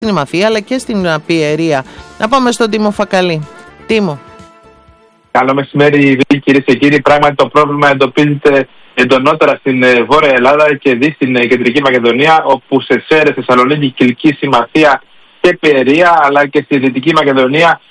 στην Ημαφία αλλά και στην Πιερία. Να πάμε στον Τίμο Φακαλή. Τίμο. Καλό μεσημέρι, κυρίες και κύριοι. Πράγματι, το πρόβλημα εντοπίζεται εντονότερα στην Βόρεια Ελλάδα και δι στην Κεντρική Μακεδονία, όπου σε Σέρρες, Θεσσαλονίκη, Κιλκή, Ημαφία και Πιερία, αλλά και στη Δυτική Μακεδονία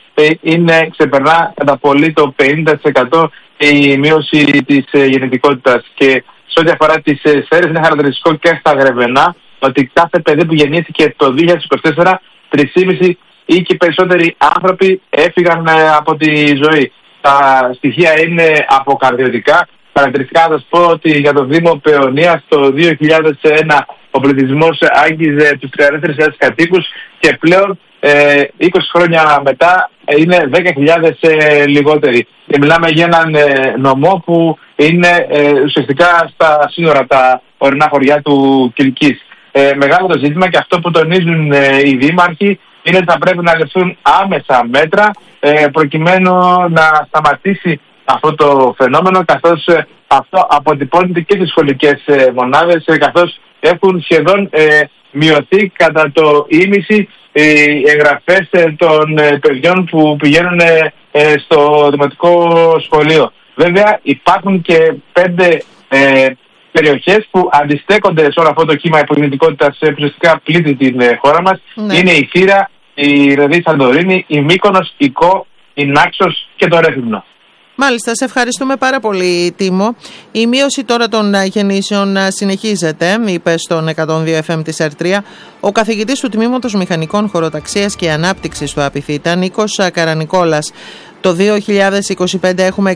ξεπερνά κατά πολύ το 50% η μείωση της γεννητικότητας. Και σε ό,τι αφορά τις Σέρρες, είναι χαρακτηριστικό και στα Γρεβενά ότι κάθε παιδί που γεννήθηκε το 2024, 3,5 ή και περισσότεροι άνθρωποι έφυγαν από τη ζωή. Τα στοιχεία είναι αποκαρδιωτικά. Χαρακτηριστικά θα σας πω ότι για το Δήμο Παιωνίας το 2001 ο πληθυσμός άγγιζε τους 34.000 κατοίκους και πλέον 20 χρόνια μετά είναι 10.000 λιγότεροι. Και μιλάμε για έναν νομό που είναι ουσιαστικά στα σύνορα, τα ορεινά χωριά του Κιλκής. Μεγάλο το ζήτημα και αυτό που τονίζουν οι δήμαρχοι είναι ότι θα πρέπει να ληφθούν άμεσα μέτρα προκειμένου να σταματήσει αυτό το φαινόμενο, καθώς αυτό αποτυπώνεται και στις σχολικές μονάδες, καθώς έχουν σχεδόν μειωθεί κατά το ίμιση οι εγγραφές των παιδιών που πηγαίνουν στο δημοτικό σχολείο. Βέβαια υπάρχουν και 5 περιοχές που αντιστέκονται σε όλο αυτό το κύμα υπογεννητικότητας που ουσιαστικά πλήττει την χώρα μας. Ναι. Είναι η Θήρα, η Ρεδί Σαντορίνη, η Μύκονος, η Κο, η Νάξος και το Ρέθυμνο. Μάλιστα, σε ευχαριστούμε πάρα πολύ, Τίμο. Η μείωση τώρα των γεννήσεων συνεχίζεται, είπε στον 102 FM της ΕΡΤΡΙΑ ο καθηγητής του Τμήματος Μηχανικών Χωροταξίας και Ανάπτυξης του ΑΠΙΘΙΤΑ, Νίκος Καρανικόλας. Το 2025 έχουμε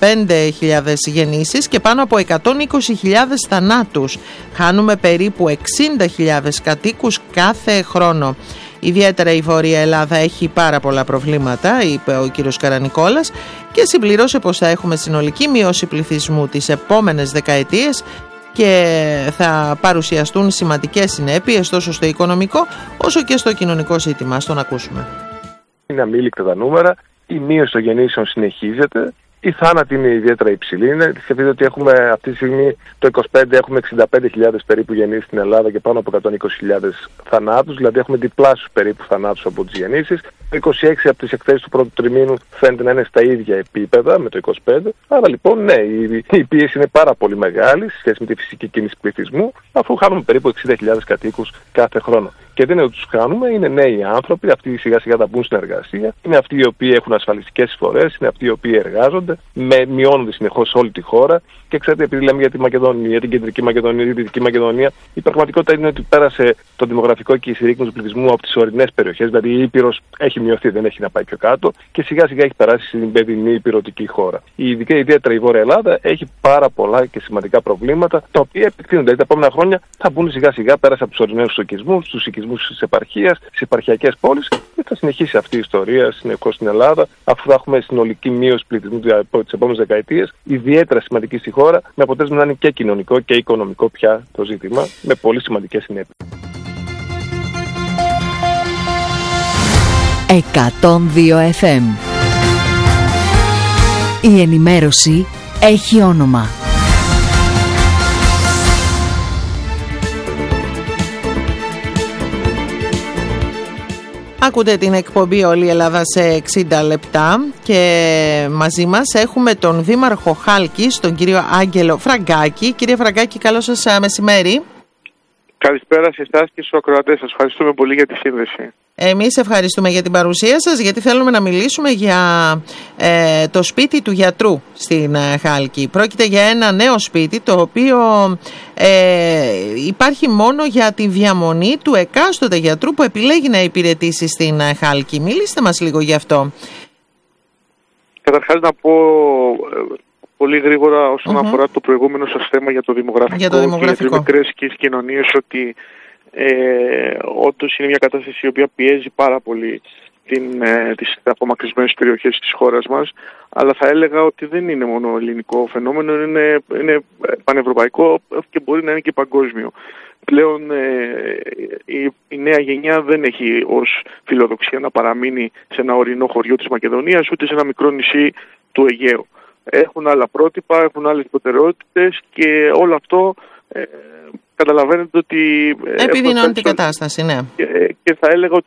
65.000 γεννήσεις και πάνω από 120.000 θανάτους. Χάνουμε περίπου 60.000 κατοίκους κάθε χρόνο. Ιδιαίτερα η Βόρεια Ελλάδα έχει πάρα πολλά προβλήματα, είπε ο κύριος Καρανικόλας, και συμπληρώσε πως θα έχουμε συνολική μείωση πληθυσμού τις επόμενες δεκαετίες και θα παρουσιαστούν σημαντικές συνέπειες τόσο στο οικονομικό όσο και στο κοινωνικό ζήτημα. Στον ακούσουμε. Είναι αμήλικτα τα νούμερα, η μείωση των γεννήσεων συνεχίζεται. Η θάνατη είναι ιδιαίτερα υψηλή. Σκεφτείτε ότι έχουμε αυτή τη στιγμή το 25 έχουμε 65.000 περίπου γεννήσεις στην Ελλάδα και πάνω από 120.000 θανάτους. Δηλαδή έχουμε διπλάσιους περίπου θανάτους από τις γεννήσεις. Το 26 από τις εκθέσεις του πρώτου τριμήνου φαίνεται να είναι στα ίδια επίπεδα με το 25. Άρα λοιπόν ναι, η πίεση είναι πάρα πολύ μεγάλη σε σχέση με τη φυσική κίνηση πληθυσμού, αφού χάνουμε περίπου 60.000 κατοίκους κάθε χρόνο. Και δεν είναι ότι τους χάνουμε, είναι νέοι άνθρωποι, αυτοί σιγά σιγά θα μπουν στην εργασία, είναι αυτοί οι οποίοι έχουν ασφαλιστικές εισφορές, είναι αυτοί οι οποίοι εργάζονται, μειώνονται συνεχώς σε όλη τη χώρα. Και ξέρετε, επειδή λέμε για τη Μακεδονία, για την Κεντρική Μακεδονία, τη Δυτική Μακεδονία, η πραγματικότητα είναι ότι πέρασε το δημογραφικό και η συρρίκνωση του πληθυσμού από τις ορεινές περιοχές, δηλαδή η Ήπειρος έχει μειωθεί, δεν έχει να πάει πιο κάτω και σιγά σιγά έχει περάσει στην παιδινή υπηρετική χώρα. Ιδιαίτερα η Βόρεια Ελλάδα έχει πάρα πολλά και σημαντικά προβλήματα, τα οποία επεκτείνονται. Δηλαδή τα επόμενα χρόνια θα μπουν σιγά σιγά πέρασε από τους ορεινούς οικισμούς, τους οικισμούς της επαρχίας, τις επαρχιακές πόλεις και θα συνεχίσει αυτή η ιστορία συνεχώς στην Ελλάδα, αφού θα έχουμε συνολική μείωση πληθυσμού τις επόμενες δεκαετίες, ιδιαίτερα σημαντική στη χώρα, με αποτέλεσμα να είναι και κοινωνικό και οικονομικό πια το ζήτημα, με πολύ σημαντικές συνέπειες. 102 FM. Η ενημέρωση έχει όνομα. Ακούτε την εκπομπή Όλη η Ελλάδα σε 60 λεπτά και μαζί μας έχουμε τον Δήμαρχο Χάλκης, τον κύριο Άγγελο Φραγκάκη. Κύριε Φραγκάκη, καλό σας μεσημέρι. Καλησπέρα σε εσάς και στους ακροατές σας. Ευχαριστούμε πολύ για τη σύνδεση. Εμείς ευχαριστούμε για την παρουσία σας, γιατί θέλουμε να μιλήσουμε για το σπίτι του γιατρού στην Χάλκη. Πρόκειται για ένα νέο σπίτι, το οποίο υπάρχει μόνο για τη διαμονή του εκάστοτε γιατρού που επιλέγει να υπηρετήσει στην Χάλκη. Μιλήστε μας λίγο γι' αυτό. Καταρχάς να πω πολύ γρήγορα όσον αφορά το προηγούμενο σας θέμα για το δημογραφικό, και για τις μικρές κοινωνίες, ότι όντως είναι μια κατάσταση η οποία πιέζει πάρα πολύ τις απομακρυσμένες περιοχές της χώρας μας, αλλά θα έλεγα ότι δεν είναι μόνο ελληνικό φαινόμενο, είναι πανευρωπαϊκό και μπορεί να είναι και παγκόσμιο. Πλέον η νέα γενιά δεν έχει ως φιλοδοξία να παραμείνει σε ένα ορεινό χωριό της Μακεδονίας, ούτε σε ένα μικρό νησί του Αιγαίου. Έχουν άλλα πρότυπα, έχουν άλλες προτεραιότητες και όλο αυτό καταλαβαίνετε ότι επιδεινώνει την κατάσταση, ναι. Και θα έλεγα ότι